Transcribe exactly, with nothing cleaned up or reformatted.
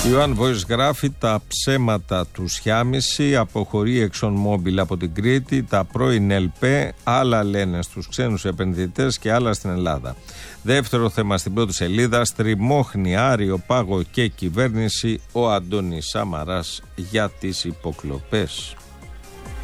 Ιωάνν Voice γράφει τα ψέματα του Σιάμιση, αποχωρεί η ExxonMobil από την Κρήτη, τα πρώην ΕΛΠΕ, άλλα λένε στους ξένους επενδυτές και άλλα στην Ελλάδα. Δεύτερο θέμα στην πρώτη σελίδα, στριμώχνει Άριο Πάγο και κυβέρνηση ο Αντώνης Σαμαράς για τις υποκλοπές.